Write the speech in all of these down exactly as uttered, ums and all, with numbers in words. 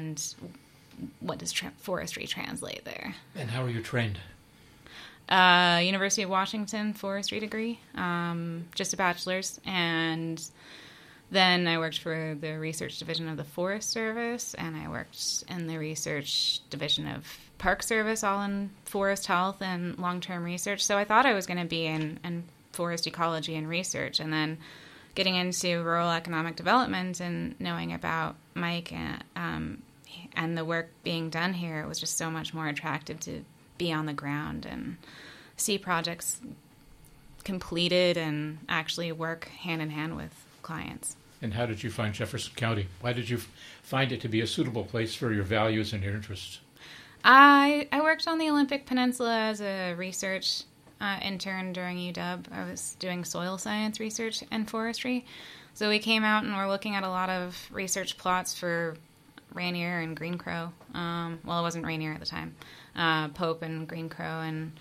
and what does tra- forestry translate there. And how are you trained? Uh, University of Washington forestry degree, um, just a bachelor's, and then I worked for the research division of the Forest Service, and I worked in the research division of Park Service, all in forest health and long-term research. So I thought I was going to be in, in forest ecology and research, and then getting into rural economic development and knowing about Mike and, um, and the work being done here, it was just so much more attractive to be on the ground and see projects completed and actually work hand in hand with clients. And how did you find Jefferson County? Why did you f- find it to be a suitable place for your values and your interests? I I worked on the Olympic Peninsula as a research uh, intern during U W. I was doing soil science research and forestry. So we came out and we're looking at a lot of research plots for Rainier and Green Crow. Um, well, it wasn't Rainier at the time. Uh, Pope and Green Crow, and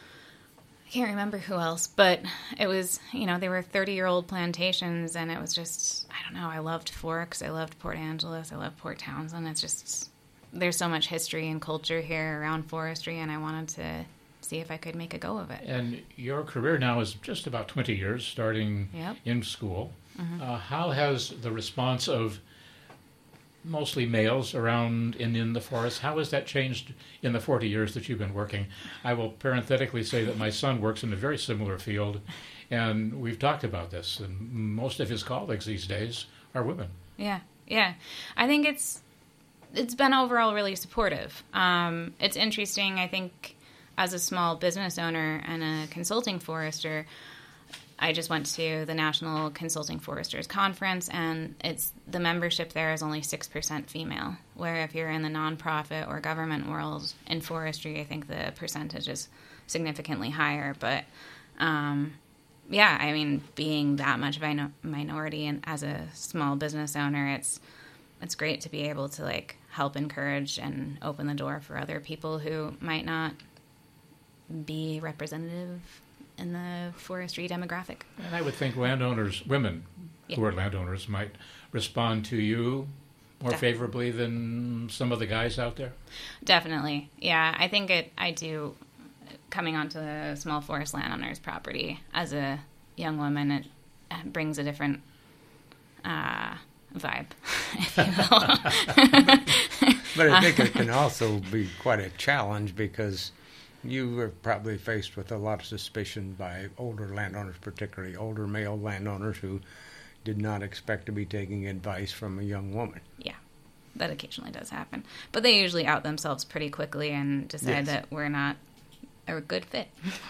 I can't remember who else, but it was, you know, they were thirty-year-old plantations, and it was just, I don't know, I loved Forks, I loved Port Angeles, I loved Port Townsend. It's just, there's so much history and culture here around forestry, and I wanted to see if I could make a go of it. And your career now is just about twenty years, starting Yep. in school. Mm-hmm. Uh, how has the response of mostly males around and in the forest, how has that changed in the forty years that you've been working? I will parenthetically say that my son works in a very similar field, and we've talked about this, and most of his colleagues these days are women. Yeah, yeah. I think it's it's been overall really supportive. Um, it's interesting, I think, as a small business owner and a consulting forester, I just went to the National Consulting Foresters Conference, and it's the membership there is only six percent female, where if you're in the nonprofit or government world in forestry, I think the percentage is significantly higher. But, um, yeah, I mean, being that much of a minority and as a small business owner, it's it's great to be able to, like, help encourage and open the door for other people who might not be representative in the forestry demographic. And I would think landowners, women Yeah. who are landowners, might respond to you more Def- favorably than some of the guys out there. Definitely. Yeah, I think it, I do, coming onto the small forest landowner's property as a young woman, it, it brings a different uh, vibe, if you will. But I think it can also be quite a challenge because you were probably faced with a lot of suspicion by older landowners, particularly older male landowners who did not expect to be taking advice from a young woman. Yeah, that occasionally does happen. But they usually out themselves pretty quickly and decide Yes. that we're not a good fit.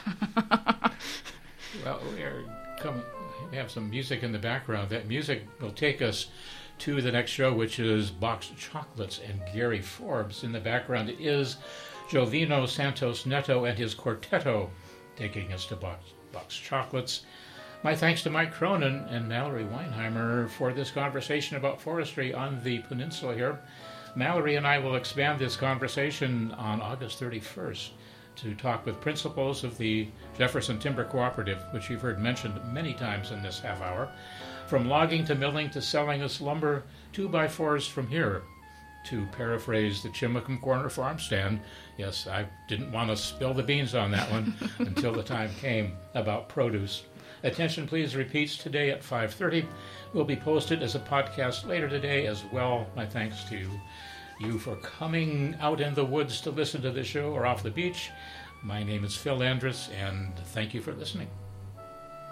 Well, we're coming, we have some music in the background. That music will take us to the next show, which is Boxed Chocolates and Gary Forbes. In the background is Jovino Santos Neto and his quartetto taking us to Box, Boxed Chocolates. My thanks to Mike Cronin and Mallory Weinheimer for this conversation about forestry on the peninsula here. Mallory and I will expand this conversation on August thirty-first to talk with principals of the Jefferson Timber Cooperative, which you've heard mentioned many times in this half hour. From logging to milling to selling us lumber, two by fours from here. To paraphrase the Chimacum Corner Farm Stand, yes, I didn't want to spill the beans on that one until the time came about produce. Attention please repeats today at five thirty. Will be posted as a podcast later today as well. My thanks to you for coming out in the woods to listen to the show or off the beach. My name is Phil Andrus, and thank you for listening.